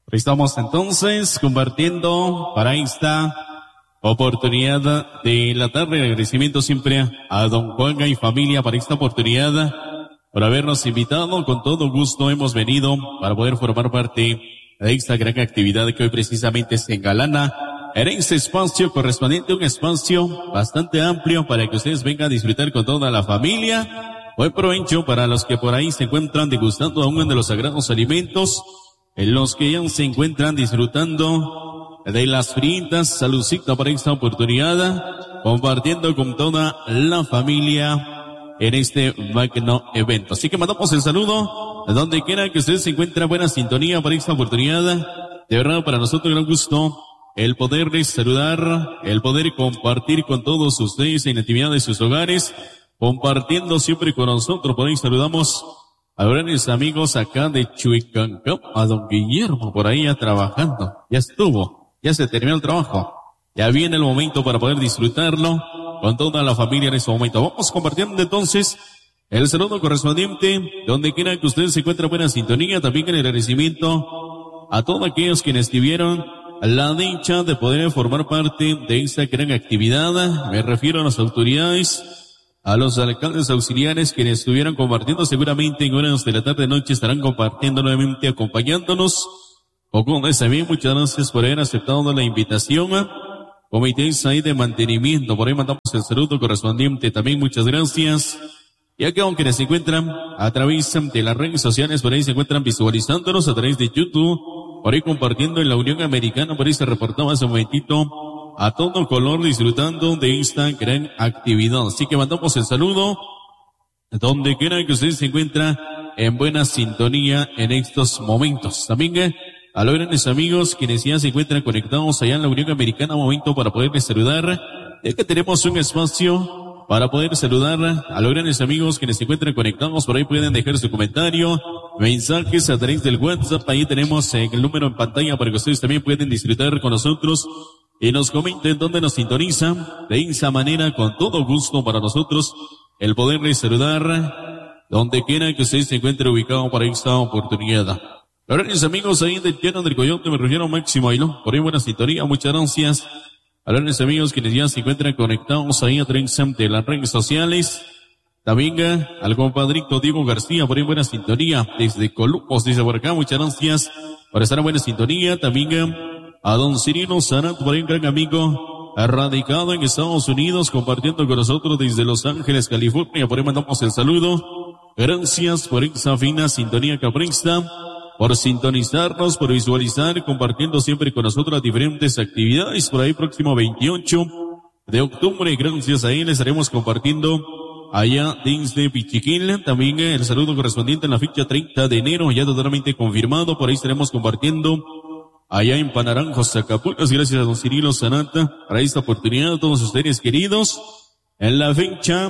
Estamos entonces compartiendo para esta oportunidad de la tarde. Agradecimiento siempre a don Juanga y familia para esta oportunidad, por habernos invitado. Con todo gusto hemos venido para poder formar parte de esta gran actividad que hoy precisamente se engalana en este espacio correspondiente, un espacio bastante amplio para que ustedes vengan a disfrutar con toda la familia. Buen provecho para los que por ahí se encuentran degustando aún de los sagrados alimentos, en los que ya se encuentran disfrutando de las fritas. Saludcita para esta oportunidad, compartiendo con toda la familia en este magno evento. Así que mandamos el saludo donde quiera que ustedes se encuentren. Buena sintonía para esta oportunidad. De verdad, para nosotros gran gusto el poderles saludar, el poder compartir con todos ustedes en la intimidad de sus hogares, compartiendo siempre con nosotros. Por ahí saludamos a grandes amigos acá de Chuicancán, a don Guillermo por ahí ya trabajando. Ya estuvo, ya se terminó el trabajo. Ya viene el momento para poder disfrutarlo con toda la familia en este momento. Vamos compartiendo entonces el saludo correspondiente, donde quiera que ustedes se encuentren. Buena sintonía. También en el agradecimiento a todos aquellos quienes tuvieron la dicha de poder formar parte de esta gran actividad. Me refiero a las autoridades, a los alcaldes auxiliares quienes estuvieron compartiendo. Seguramente en horas de la tarde noche estarán compartiendo nuevamente, acompañándonos. Poco está bien, muchas gracias por haber aceptado la invitación. Comités ahí de mantenimiento, por ahí mandamos el saludo correspondiente también, muchas gracias. Y acá aunque se encuentran a través de las redes sociales, por ahí se encuentran visualizándonos a través de YouTube, por ahí compartiendo en la Unión Americana, por ahí se reportaba hace un momentito a todo color disfrutando de esta gran actividad. Así que mandamos el saludo donde quiera que usted se encuentra en buena sintonía en estos momentos. También a los grandes amigos quienes ya se encuentran conectados allá en la Unión Americana, momento para poderles saludar, ya que tenemos un espacio para poder saludar a los grandes amigos quienes se encuentran conectados. Por ahí pueden dejar su comentario, mensajes a través del WhatsApp. Ahí tenemos el número en pantalla para que ustedes también puedan disfrutar con nosotros y nos comenten dónde nos sintonizan. De esa manera, con todo gusto para nosotros, el poderles saludar donde quiera que ustedes se encuentren ubicados para esta oportunidad. Los grandes amigos ahí de Llano del Coyote, me refiero a Máximo Ailón, por ahí buena sintonía, muchas gracias. A los grandes amigos quienes ya se encuentran conectados ahí a través de las redes sociales. También al compadrito Diego García, por ahí buena sintonía, desde Columbus, dice por acá, muchas gracias por estar en buena sintonía. También a don Cirilo Sarat, por ahí un gran amigo, radicado en Estados Unidos, compartiendo con nosotros desde Los Ángeles, California, por ahí mandamos el saludo. Gracias por esa fina sintonía caprista, por sintonizarnos, por visualizar, compartiendo siempre con nosotros las diferentes actividades. Por ahí próximo 28 de octubre, gracias a él, estaremos compartiendo allá desde Pichiquil. También el saludo correspondiente en la fecha 30 de enero, ya totalmente confirmado. Por ahí estaremos compartiendo allá en Panaranjos, Zacapulcas. Gracias a don Cirilo Sanata para esta oportunidad, a todos ustedes queridos. En la fecha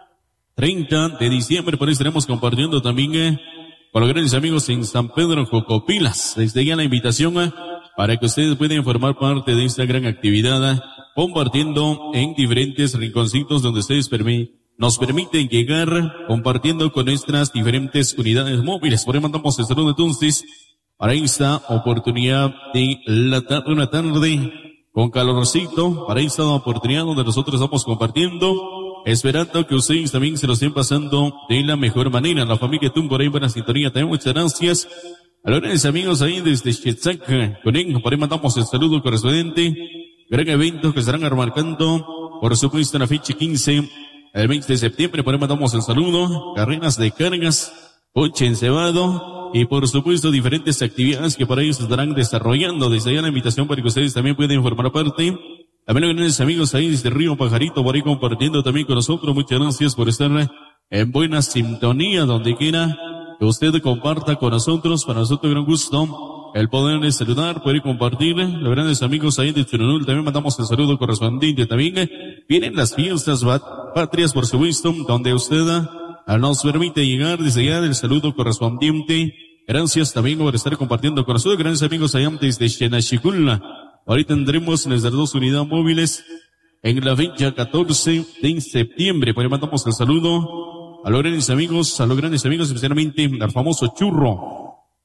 30 de diciembre, por ahí estaremos compartiendo también con los grandes amigos en San Pedro Jocopilas. Desde ya la invitación para que ustedes puedan formar parte de esta gran actividad, compartiendo en diferentes rinconcitos donde ustedes nos permiten llegar, compartiendo con nuestras diferentes unidades móviles. Por ahí mandamos el saludo entonces para esta oportunidad de la tarde, una tarde con calorcito, para esta oportunidad donde nosotros estamos compartiendo, esperando que ustedes también se lo estén pasando de la mejor manera. La familia Tum, por ahí buena sintonía también, muchas gracias. A los grandes amigos ahí desde Chetzac, por ahí mandamos el saludo correspondiente. Gran evento que estarán marcando, por supuesto, en la fecha 15, el 20 de septiembre, por ahí mandamos el saludo. Carreras de cargas, coche encebado, y por supuesto diferentes actividades que por ahí se estarán desarrollando. Desde allá la invitación para que ustedes también puedan formar parte. También los grandes amigos ahí desde Río Pajarito, por ahí compartiendo también con nosotros. Muchas gracias por estar en buena sintonía, donde quiera que usted comparta con nosotros. Para nosotros gran gusto el poderles saludar, poder compartir. Los grandes amigos ahí de Churunul, también mandamos el saludo correspondiente. También vienen las fiestas patrias, por supuesto, donde usted nos permite llegar desde allá del saludo correspondiente. Gracias también por estar compartiendo con nosotros. Grandes amigos allá desde Xenachicula. Ahorita tendremos nuestras dos unidades móviles en la fecha 14 de septiembre. Por ahí mandamos el saludo a los grandes amigos, especialmente al famoso churro.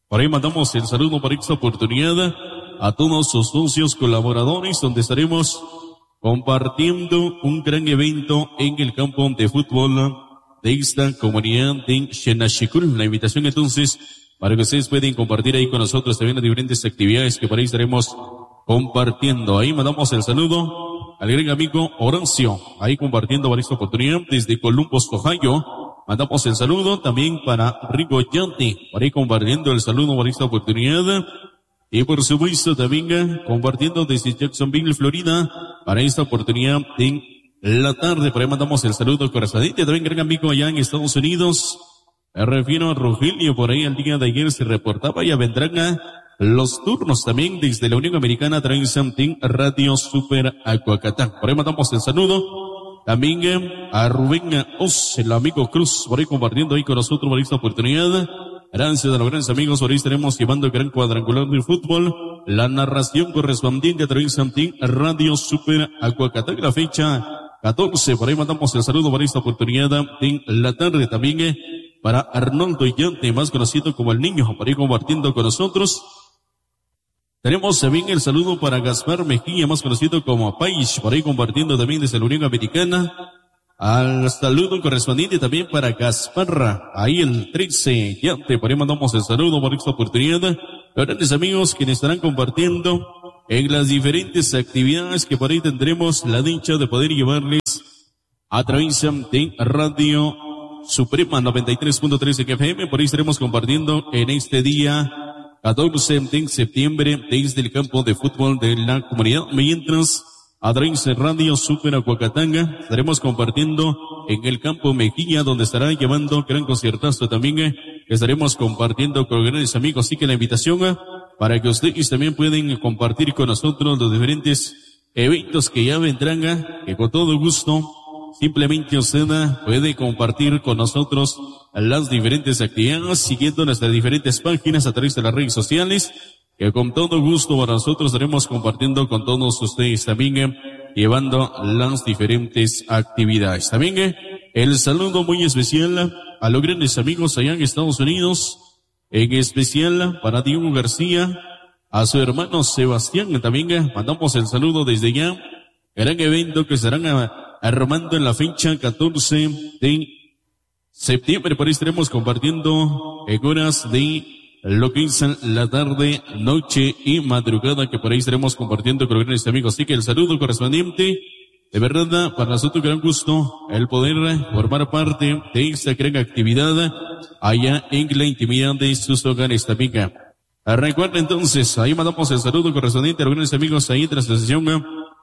Por ahí mandamos el saludo para esta oportunidad a todos sus socios colaboradores, donde estaremos compartiendo un gran evento en el campo de fútbol de esta comunidad de Xenachicul. La invitación entonces para que ustedes pueden compartir ahí con nosotros también las diferentes actividades que por ahí estaremos compartiendo. Ahí mandamos el saludo al gran amigo Horacio, ahí compartiendo para esta oportunidad desde Columbus, Ohio. Mandamos el saludo también para Rico Yante, por ahí compartiendo el saludo para esta oportunidad. Y por supuesto también compartiendo desde Jacksonville, Florida, para esta oportunidad en la tarde. Por ahí mandamos el saludo correspondiente también gran amigo allá en Estados Unidos. Me refiero a Rogelio, por ahí el día de ayer se reportaba, ya vendrán los turnos también desde la Unión Americana Transamtin Radio Super Acuacatán. Por ahí mandamos el saludo también a Rubén Oz, el amigo Cruz, por ahí compartiendo ahí con nosotros por esta oportunidad. Gracias a los grandes amigos, por ahí estaremos llevando el gran cuadrangular del fútbol, la narración correspondiente a Transamtin Radio Super Acuacatán, la fecha 14. Por ahí mandamos el saludo por esta oportunidad en la tarde también para Arnoldo Yante, más conocido como el Niño, por ahí compartiendo con nosotros. Tenemos también el saludo para Gaspar Mejía, más conocido como Paish, por ahí compartiendo también desde la Unión Americana. Al saludo correspondiente también para Gasparra, ahí el 13 Yante, por ahí mandamos el saludo por esta oportunidad. Los grandes amigos quienes estarán compartiendo en las diferentes actividades que por ahí tendremos la dicha de poder llevarles a través de Radio Suprema 93.3 FM. Por ahí estaremos compartiendo en este día 14 de septiembre desde el campo de fútbol de la comunidad, mientras a través de Radio Super Acuacatanga estaremos compartiendo en el campo Mejía, donde estará llevando gran conciertazo también, estaremos compartiendo con grandes amigos. Así que la invitación para que ustedes también pueden compartir con nosotros los diferentes eventos que ya vendrán, que con todo gusto simplemente usted puede compartir con nosotros las diferentes actividades, siguiendo nuestras diferentes páginas a través de las redes sociales, que con todo gusto para nosotros estaremos compartiendo con todos ustedes también, llevando las diferentes actividades. También el saludo muy especial a los grandes amigos allá en Estados Unidos, en especial para Diego García, a su hermano Sebastián, también mandamos el saludo desde ya. Gran evento que estarán armando en la fecha 14 de septiembre, por ahí estaremos compartiendo en horas de lo que es la tarde, noche y madrugada, que por ahí estaremos compartiendo con los grandes amigos. Así que el saludo correspondiente, de verdad, para nosotros gran gusto el poder formar parte de esta gran actividad allá en la intimidad de sus hogares también. Recuerda entonces, ahí mandamos el saludo correspondiente a los grandes amigos ahí tras la sesión.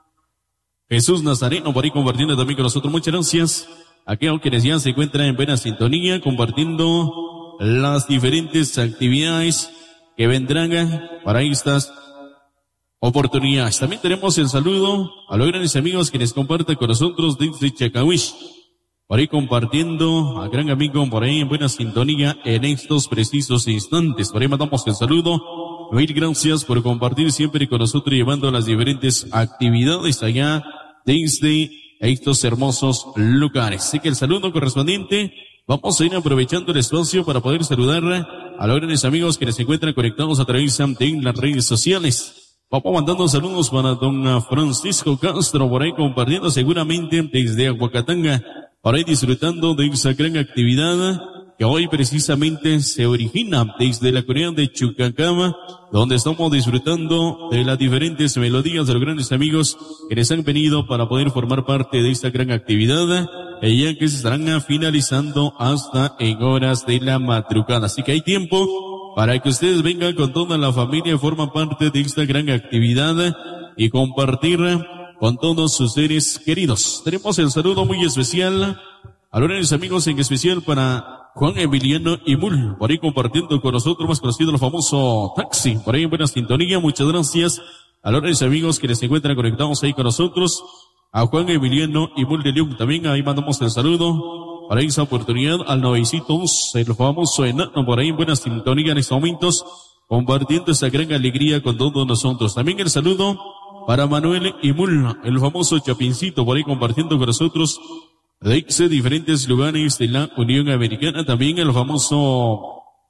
Jesús Nazareno por ahí compartiendo también con nosotros. Muchas gracias a aquellos quienes ya se encuentran en buena sintonía compartiendo las diferentes actividades que vendrán para estas oportunidades. También tenemos el saludo a los grandes amigos quienes comparten con nosotros desde Chacahuich, por ahí compartiendo a gran amigo por ahí en buena sintonía en estos precisos instantes. Por ahí mandamos el saludo. Mil gracias por compartir siempre con nosotros, llevando las diferentes actividades allá desde estos hermosos lugares. Así que el saludo correspondiente, vamos a ir aprovechando el espacio para poder saludar a los grandes amigos que se encuentran conectados a través de las redes sociales. Vamos mandando saludos para don Francisco Castro, por ahí compartiendo seguramente desde Aguacatanga, por ahí disfrutando de esa gran actividad que hoy precisamente se origina desde la comunidad de Chucacama, donde estamos disfrutando de las diferentes melodías de los grandes amigos que les han venido para poder formar parte de esta gran actividad, ya que se estarán finalizando hasta en horas de la madrugada. Así que hay tiempo para que ustedes vengan con toda la familia, forman parte de esta gran actividad y compartir con todos sus seres queridos. Tenemos el saludo muy especial a los grandes amigos, en especial para Juan Emiliano Imul, por ahí compartiendo con nosotros, más conocido el famoso Taxi, por ahí en buena sintonía. Muchas gracias a los grandes amigos que se encuentran conectados ahí con nosotros, a Juan Emiliano Imul de León, también ahí mandamos el saludo para esa oportunidad al Novecitos, el famoso enano, por ahí en buena sintonía en estos momentos, compartiendo esa gran alegría con todos nosotros. También el saludo para Manuel Imul, el famoso Chapincito, por ahí compartiendo con nosotros de diferentes lugares de la Unión Americana. También el famoso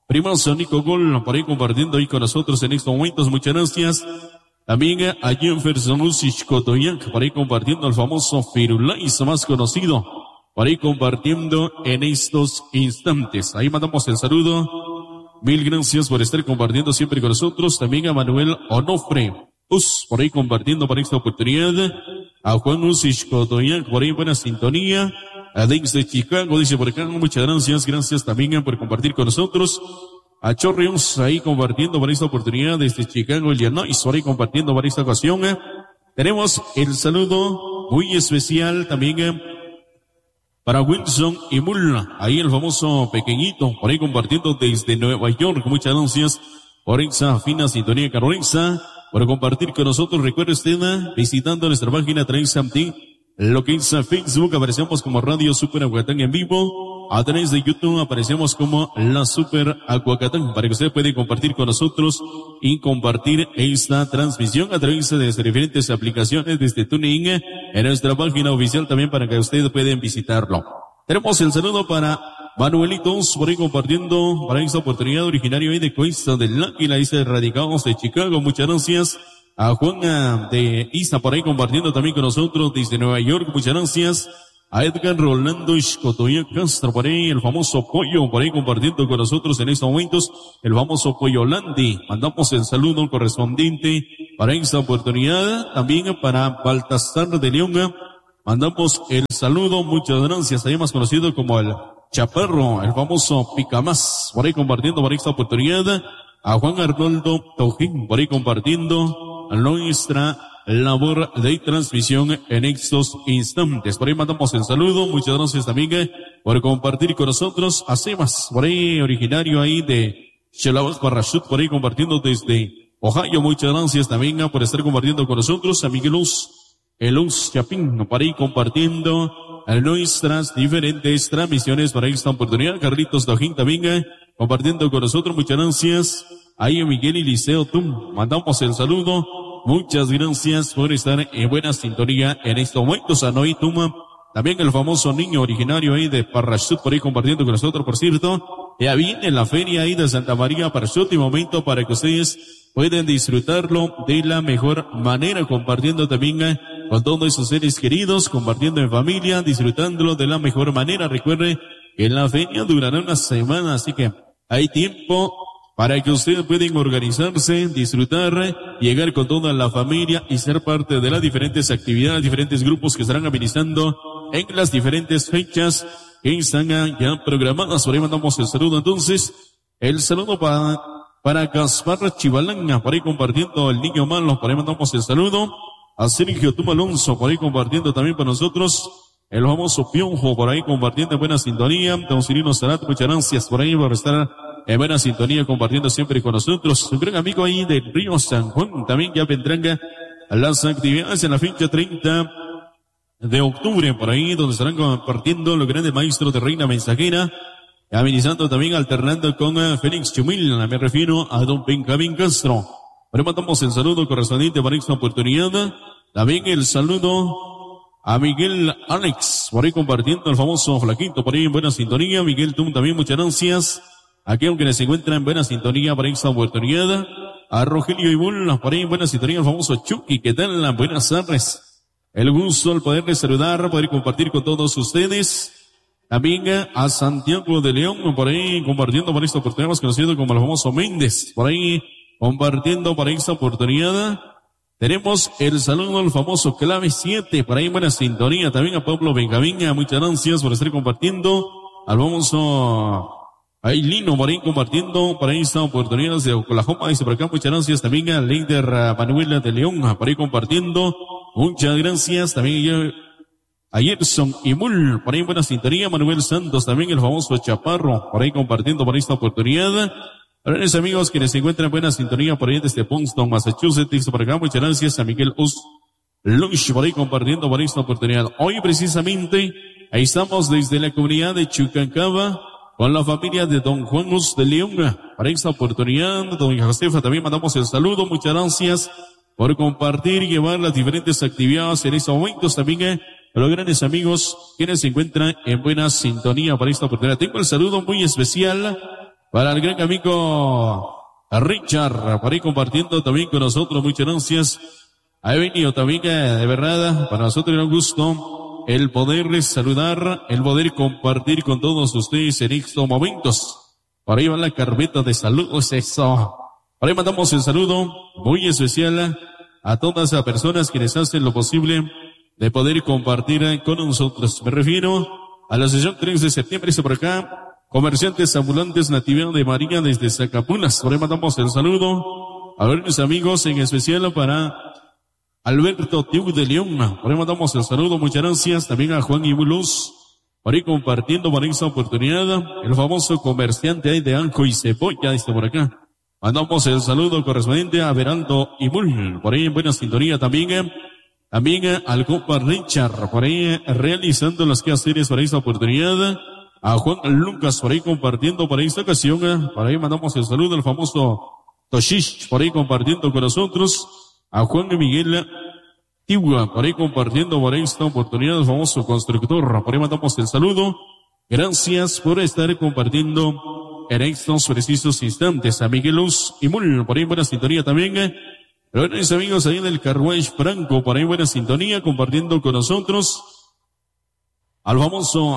Primo Sónico Gol, por ahí compartiendo ahí con nosotros en estos momentos, muchas gracias. También a Jefferson Lucic Cotoyac, por ahí compartiendo el famoso Firulais más conocido, por ahí compartiendo en estos instantes. Ahí mandamos el saludo. Mil gracias por estar compartiendo siempre con nosotros. También a Manuel Onofre, por ahí compartiendo para esta oportunidad. A Juan Lucic Cotoyac, por ahí buena sintonía. A Dex de Chicago, dice por acá, muchas gracias. Gracias también por compartir con nosotros. A Chorreos, ahí compartiendo para esta oportunidad desde Chicago, Illinois, por ahí compartiendo para esta ocasión. Tenemos el saludo muy especial también para Wilson y Mulla, ahí el famoso pequeñito, por ahí compartiendo desde Nueva York. Muchas gracias por esa fina sintonía carolina, por compartir con nosotros. Recuerde usted, visitando nuestra página Transamti, lo que es Facebook, aparecemos como Radio Super Aguacatán en vivo. A través de YouTube aparecemos como La Super Aguacatán, para que usted pueda compartir con nosotros y compartir esta transmisión a través de diferentes aplicaciones desde TuneIn en nuestra página oficial también, para que ustedes puedan visitarlo. Tenemos el saludo para Manuelitos, por ahí compartiendo para esta oportunidad, originario ahí de Cuesta del Águila, dice radicados de Chicago. Muchas gracias. A Juan de Isa, por ahí compartiendo también con nosotros desde Nueva York. Muchas gracias. A Edgar Rolando Iscotoya Castro, por ahí el famoso Pollo, por ahí compartiendo con nosotros en estos momentos, el famoso Pollo Landi. Mandamos el saludo correspondiente para esta oportunidad. También para Baltasar de León, mandamos el saludo. Muchas gracias. Ahí más conocido como el Chaparro, el famoso Picamás, por ahí compartiendo para esta oportunidad. A Juan Arnoldo Tojín, por ahí compartiendo nuestra labor de transmisión en estos instantes. Por ahí mandamos el saludo. Muchas gracias también por compartir con nosotros. A Sebas, por ahí originario ahí de Shelabas Parachute, por ahí compartiendo desde Ohio. Muchas gracias también por estar compartiendo con nosotros. A Miguel Luz Chapín, por ahí compartiendo nuestras diferentes transmisiones para esta oportunidad. Carlitos Tojín también compartiendo con nosotros. Muchas gracias. Ahí a Miguel y Liceo Tum, mandamos el saludo. Muchas gracias por estar en buena sintonía en estos momentos. A Noé Tuma, también el famoso niño originario ahí de Parachute, por ahí compartiendo con nosotros, por cierto. Ya viene la feria ahí de Santa María Parachute, y momento para que ustedes puedan disfrutarlo de la mejor manera, compartiendo también con todos sus seres queridos, compartiendo en familia, disfrutándolo de la mejor manera. Recuerde que la feria durará una semana, así que hay tiempo para que ustedes puedan organizarse, disfrutar, llegar con toda la familia y ser parte de las diferentes actividades, diferentes grupos que estarán administrando en las diferentes fechas que están ya programadas. Por ahí mandamos el saludo entonces. El saludo para Gaspar Chivalanga, por ahí compartiendo el niño malo. Por ahí mandamos el saludo. A Sergio Tuma Alonso, por ahí compartiendo también para nosotros. El famoso Pionjo, por ahí compartiendo en buena sintonía. Don Cirino Sarat, muchas gracias por ahí por estar en buena sintonía, compartiendo siempre con nosotros. Un gran amigo ahí del Río San Juan, también ya vendrán a las actividades en la fecha 30 de octubre, por ahí, donde estarán compartiendo los grandes maestros de Reina Mensajera, amenizando también, alternando con Félix Chumil. Me refiero a don Benjamín Castro. Por ahí mandamos el saludo correspondiente para esta oportunidad. También el saludo a Miguel Alex, por ahí compartiendo el famoso Flaquito, por ahí en buena sintonía. Miguel Tum también, muchas gracias. Aquí, aunque se encuentra en buena sintonía para esta oportunidad. A Rogelio Ibul, por ahí en buena sintonía, el famoso Chucky. ¿Qué tal? Buenas tardes. El gusto al poderles saludar, poder compartir con todos ustedes. También a Santiago de León, por ahí compartiendo para esta oportunidad, más conocido como el famoso Méndez. Por ahí compartiendo para esta oportunidad. Tenemos el saludo al famoso Clave 7, por ahí en buena sintonía. También a Pablo Benjamín, muchas gracias por estar compartiendo. Al famoso Lino, por ahí compartiendo para esta oportunidad de Oklahoma. Dice por acá, muchas gracias. También a Leider Manuela de León, por ahí compartiendo. Muchas gracias. También a Gerson y Mul, por ahí en buena sintonía. Manuel Santos, también el famoso Chaparro, por ahí compartiendo para esta oportunidad. Para los amigos que se encuentran en buena sintonía por ahí desde Boston, Massachusetts, dice por acá, muchas gracias. A Miguel Lunch, por ahí compartiendo para esta oportunidad. Hoy precisamente, ahí estamos desde la comunidad de Chucancaba, con la familia de don Juan Us de León. Para esta oportunidad, don Josefa, también mandamos el saludo. Muchas gracias por compartir y llevar las diferentes actividades en estos momentos. También a los grandes amigos quienes se encuentran en buena sintonía para esta oportunidad. Tengo el saludo muy especial Para el gran amigo Richard, por ahí compartiendo también con nosotros, muchas gracias. Ha venido también, de verdad, para nosotros era un gusto el poderles saludar, el poder compartir con todos ustedes en estos momentos. Por ahí va la carpeta de saludos, eso. Por ahí mandamos el saludo muy especial a todas las personas que les hacen lo posible de poder compartir con nosotros. Me refiero a la sesión 3 de septiembre, dice por acá, comerciantes ambulantes Natividad de María desde Zacapulas. Por ahí mandamos el saludo a ver mis amigos, en especial para Alberto Tiu de León. Por ahí mandamos el saludo, muchas gracias. También a Juan Ibuluz, por ahí compartiendo para esta oportunidad, el famoso comerciante ahí de ajo y cebolla, dice por acá. Mandamos el saludo correspondiente a Beraldo Imul, por ahí en buena sintonía también. También al compa Richard, por ahí realizando las quehaceres para esta oportunidad. A Juan Lucas, por ahí compartiendo para esta ocasión. Por ahí mandamos el saludo al famoso Toshish, por ahí compartiendo con nosotros. A Juan Miguel Tigua, por ahí compartiendo para esta oportunidad, el famoso constructor. Por ahí mandamos el saludo. Gracias por estar compartiendo en estos precisos instantes. A Miguel Luz y Mul, por ahí buena sintonía también. Bueno, mis amigos ahí del Carwash Franco, por ahí buena sintonía, compartiendo con nosotros. Al famoso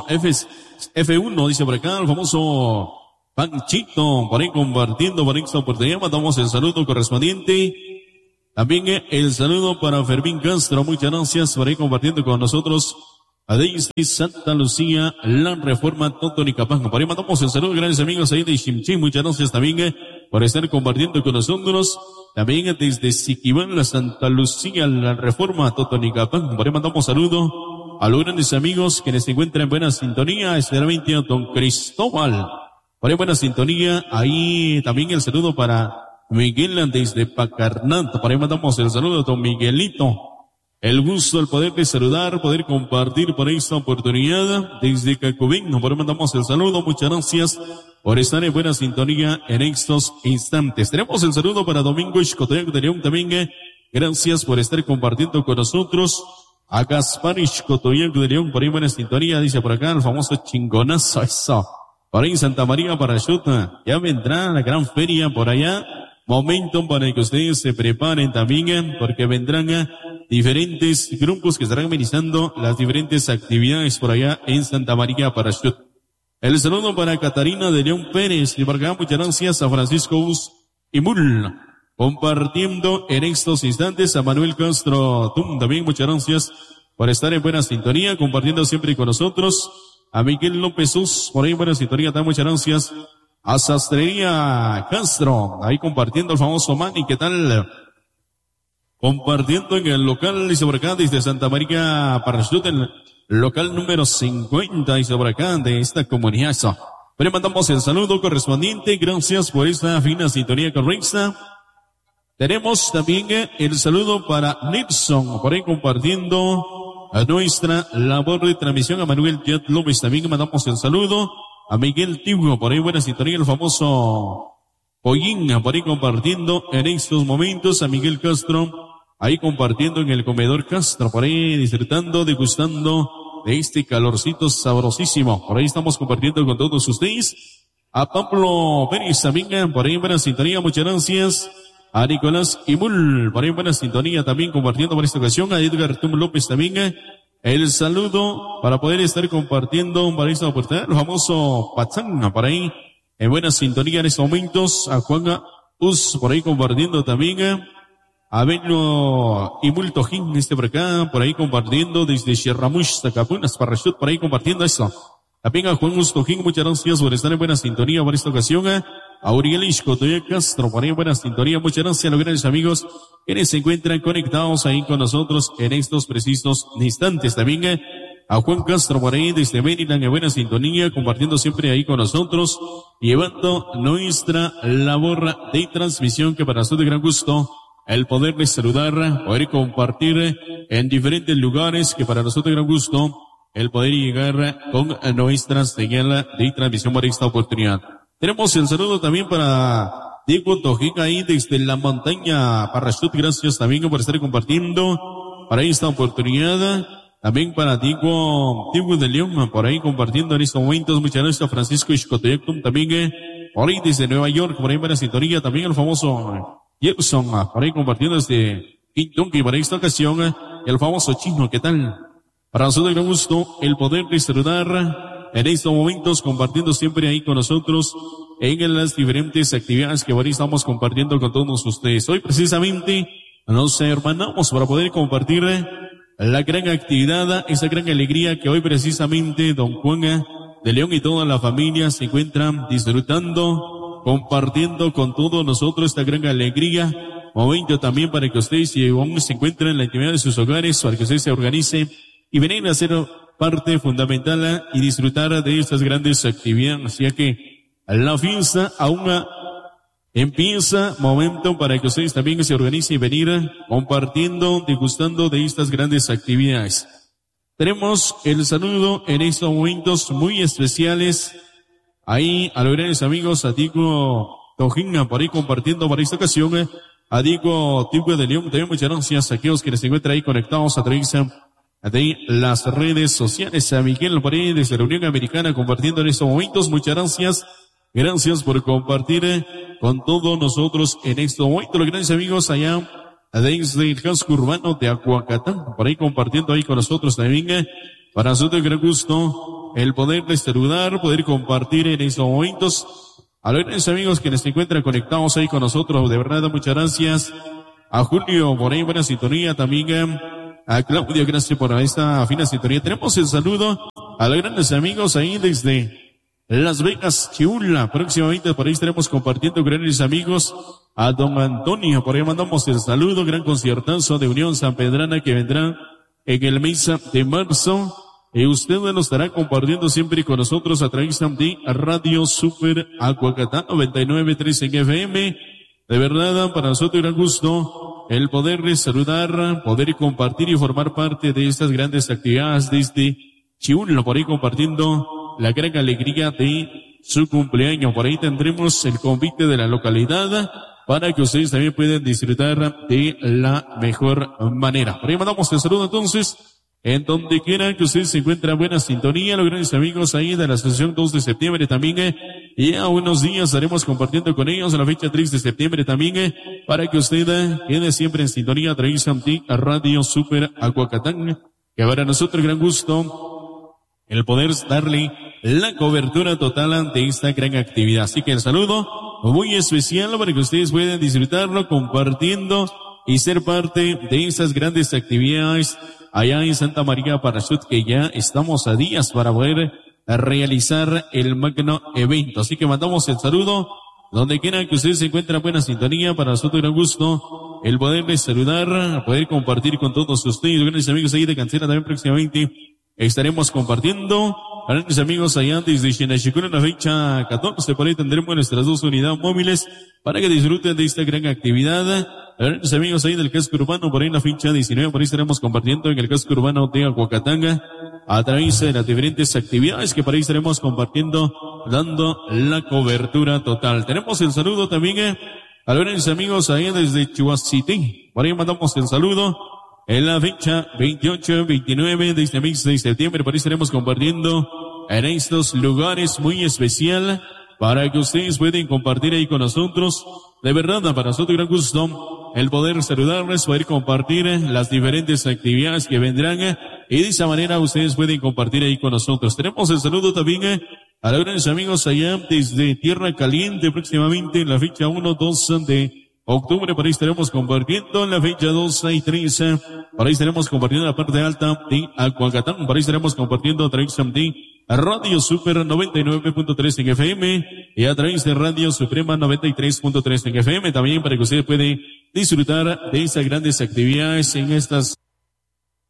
F1, dice por acá, al famoso Panchito, por ahí compartiendo para esta oportunidad. Mandamos el saludo correspondiente. También el saludo para Fermín Castro, muchas gracias por ahí compartiendo con nosotros. A Daisy Santa Lucía, la Reforma Totonicapán. Por ahí mandamos el saludo, grandes amigos ahí de Chimchim, muchas gracias también por estar compartiendo con nosotros. También desde Siquibán, la Santa Lucía, la Reforma Totonicapán. Por ahí mandamos saludo a los grandes amigos que se encuentran en buena sintonía, especialmente a don Cristóbal. Por ahí buena sintonía, ahí también el saludo para Miguel desde Pacarnat. Por ahí mandamos el saludo a don Miguelito. El gusto, el poder de saludar, poder compartir por esta oportunidad desde Cacubín. Por ahí mandamos el saludo. Muchas gracias por estar en buena sintonía en estos instantes. Tenemos el saludo para Domingo Ixcotoyac de León también. Gracias por estar compartiendo con nosotros. A Gaspar Ixcotoyac de León, por ahí buena sintonía, dice por acá el famoso chingonazo, eso. Por ahí en Santa María Parachute, ya vendrá la gran feria por allá. Momento para que ustedes se preparen también, porque vendrán diferentes grupos que estarán amenizando las diferentes actividades por allá en Santa María Parachute. El saludo para Catarina de León Pérez, y por acá muchas gracias a Francisco Us y Mul, compartiendo en estos instantes a Manuel Castro Tum, también muchas gracias por estar en buena sintonía, compartiendo siempre con nosotros. A Miguel López Us, por ahí en buena sintonía, también muchas gracias. A Sastrería Castro, ahí compartiendo el famoso Manny, ¿qué tal? Compartiendo en el local, dice por acá, desde Santa María Parachute, el local número 50, dice por acá, de esta comunidad. Pero mandamos el saludo correspondiente, gracias por esta fina sintonía correcta. Tenemos también el saludo para Nilsson, por ahí compartiendo a nuestra labor de transmisión. A Manuel Jet López también mandamos el saludo. A Miguel Tibugo, por ahí buena sintonía, el famoso Pollín, por ahí compartiendo en estos momentos. A Miguel Castro, ahí compartiendo en el comedor Castro, por ahí disfrutando, degustando de este calorcito sabrosísimo. Por ahí estamos compartiendo con todos ustedes. A Pablo Pérez también, por ahí buena sintonía, muchas gracias. A Nicolás Imul, por ahí buena sintonía también compartiendo por esta ocasión. A Edgar Tum López también. El saludo para poder estar compartiendo para esta oportunidad, el famoso Pachanga, por ahí, en buena sintonía en estos momentos. A Juan Us, por ahí compartiendo también. A Benno y Multojín, por acá, por ahí compartiendo desde Sierramush, Zacapunas, Parachute, por ahí compartiendo eso. También a Juan Us Tojín, muchas gracias por estar en buena sintonía por esta ocasión. A Uriel Ixcotoyac Castro, por ahí en buena sintonía, muchas gracias a los grandes amigos quienes se encuentran conectados ahí con nosotros en estos precisos instantes. También a Juan Castro, por ahí desde Maryland, en buena sintonía, compartiendo siempre ahí con nosotros, llevando nuestra labor de transmisión, que para nosotros de gran gusto el poderles saludar, poder compartir en diferentes lugares, que para nosotros de gran gusto el poder llegar con nuestra señal de transmisión por esta oportunidad. Tenemos el saludo también para Diego Tojica ahí desde la montaña Parachute, gracias también por estar compartiendo para esta oportunidad. También para Diego de León, por ahí compartiendo en estos momentos, muchas gracias a Francisco Ixcotoyac también, por ahí desde Nueva York, por ahí para sintonía, también el famoso Jefferson, por ahí compartiendo desde Kentucky para esta ocasión, el famoso Chino, ¿qué tal? Para nosotros gran gusto el poder saludar en estos momentos, compartiendo siempre ahí con nosotros en las diferentes actividades que ahora estamos compartiendo con todos ustedes. Hoy precisamente nos hermanamos para poder compartir la gran actividad, esa gran alegría que hoy precisamente don Juan de León y toda la familia se encuentran disfrutando, compartiendo con todos nosotros esta gran alegría. Momento también para que ustedes, si aún se encuentran en la intimidad de sus hogares, para que ustedes se organicen y vengan a ser parte fundamental y disfrutar de estas grandes actividades, ya que la fiesta aún empieza. Momento para que ustedes también se organicen y venir compartiendo, degustando de estas grandes actividades. Tenemos el saludo en estos momentos muy especiales ahí a los grandes amigos, a Diego Tojina, por ahí compartiendo para esta ocasión, a Diego Tigo de León. También muchas gracias a aquellos que se encuentran ahí conectados a través de las redes sociales. A Miguel por ahí desde la Unión Americana compartiendo en estos momentos. Muchas gracias. Gracias por compartir con todos nosotros en estos momentos. Los grandes amigos allá desde el casco urbano de Aguacatán, por ahí compartiendo ahí con nosotros también. Para nosotros gran gusto el poderles saludar, poder compartir en estos momentos. A los grandes amigos que se encuentran conectados ahí con nosotros, de verdad muchas gracias. A Julio por ahí buena sintonía también. A Claudia, gracias por esta fina sintonía. Tenemos el saludo a los grandes amigos ahí desde Las Vegas, Chiula. Próximamente por ahí estaremos compartiendo grandes amigos. A don Antonio, por ahí mandamos el saludo, gran conciertazo de Unión San Pedrana que vendrá en el mes de marzo. Y usted lo estará compartiendo siempre con nosotros a través de Radio Super Aguacatán 99.3 en FM. De verdad, para nosotros gran gusto el poderles saludar, poder compartir y formar parte de estas grandes actividades desde Chiula, por ahí compartiendo la gran alegría de su cumpleaños. Por ahí tendremos el convite de la localidad para que ustedes también puedan disfrutar de la mejor manera. Por ahí mandamos el saludo entonces, en donde quiera que ustedes se encuentren buena sintonía, los grandes amigos ahí de la Asociación 2 de septiembre también, y a unos días estaremos compartiendo con ellos a la fecha 3 de septiembre también, para que usted quede siempre en sintonía a través de Radio Super Aguacatán, que para nosotros gran gusto el poder darle la cobertura total de esta gran actividad. Así que el saludo muy especial para que ustedes puedan disfrutarlo, compartiendo y ser parte de esas grandes actividades allá en Santa María Parachut, que ya estamos a días para poder realizar el magno evento. Así que mandamos el saludo donde quiera que ustedes se encuentren buena sintonía. Para nosotros un gusto el poderles saludar, poder compartir con todos ustedes, grandes amigos ahí de Cancela. También próximamente estaremos compartiendo. Grandes amigos allá desde Xenachicuna en la fecha 14, por ahí tendremos nuestras 2 unidades móviles para que disfruten de esta gran actividad. Grandes amigos ahí del casco urbano, por ahí en la fecha 19, por ahí estaremos compartiendo en el casco urbano de Aguacatán a través de las diferentes actividades que por ahí estaremos compartiendo, dando la cobertura total. Tenemos el saludo también a los grandes amigos ahí desde Chihuahua, por ahí mandamos el saludo. En la fecha 28, 29 de este mes de septiembre, por ahí estaremos compartiendo en estos lugares muy especial para que ustedes puedan compartir ahí con nosotros. De verdad, para nosotros gran gusto el poder saludarles, poder compartir las diferentes actividades que vendrán y de esa manera ustedes pueden compartir ahí con nosotros. Tenemos el saludo también a los grandes amigos allá desde Tierra Caliente, próximamente en la fecha 1, 2 de octubre, por ahí estaremos compartiendo en la fecha 12 y 13, por ahí estaremos compartiendo la parte alta de Aguacatán, por ahí estaremos compartiendo a través de Radio Super 99.3 en FM y a través de Radio Suprema 93.3 en FM, también para que usted pueda disfrutar de esas grandes actividades en estas